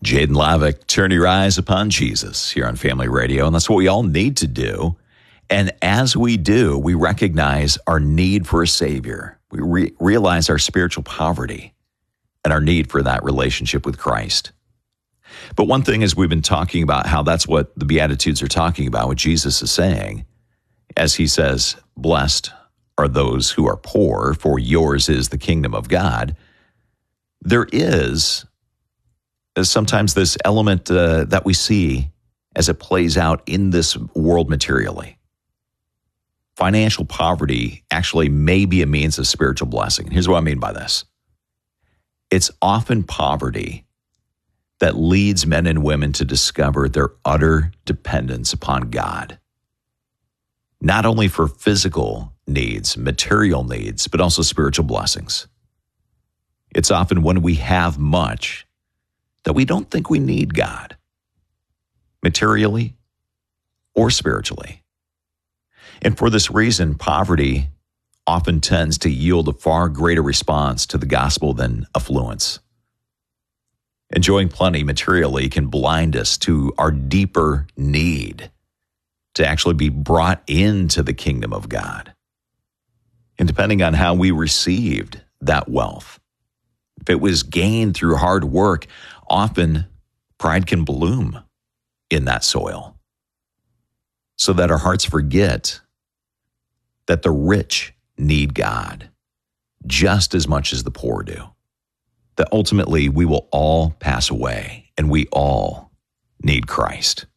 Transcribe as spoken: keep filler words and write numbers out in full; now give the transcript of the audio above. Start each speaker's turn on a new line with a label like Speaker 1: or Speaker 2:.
Speaker 1: Jaden Lavick, turn your eyes upon Jesus here on Family Radio, and that's what we all need to do. And as we do, we recognize our need for a Savior. We re- realize our spiritual poverty and our need for that relationship with Christ. But one thing is we've been talking about how that's what the Beatitudes are talking about, what Jesus is saying, as he says, blessed are those who are poor, for yours is the kingdom of God. There is sometimes this element uh, that we see as it plays out in this world materially. Financial poverty actually may be a means of spiritual blessing. Here's what I mean by this. It's often poverty that leads men and women to discover their utter dependence upon God, not only for physical needs, material needs, but also spiritual blessings. It's often when we have much that we don't think we need God, materially or spiritually. And for this reason, poverty often tends to yield a far greater response to the gospel than affluence. Enjoying plenty materially can blind us to our deeper need to actually be brought into the kingdom of God. And depending on how we received that wealth, if it was gained through hard work, often pride can bloom in that soil, so that our hearts forget that the rich need God just as much as the poor do. That ultimately we will all pass away and we all need Christ.